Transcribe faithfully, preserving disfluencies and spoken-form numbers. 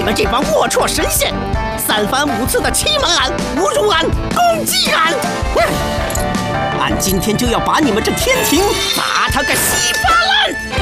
们这帮龌龊神仙，三番五次的欺瞒俺、侮辱俺、攻击俺！俺今天就要把你们这天庭砸他个稀巴烂！